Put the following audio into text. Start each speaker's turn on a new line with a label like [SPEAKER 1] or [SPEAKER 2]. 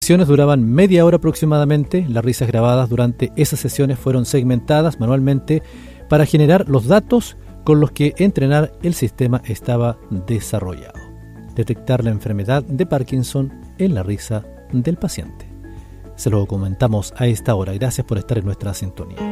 [SPEAKER 1] sesiones duraban media hora aproximadamente. Las risas grabadas durante esas sesiones fueron segmentadas manualmente para generar los datos con los que entrenar el sistema estaba desarrollado. Detectar la enfermedad de Parkinson en la risa del paciente. Se lo comentamos a esta hora. Gracias por estar en nuestra sintonía.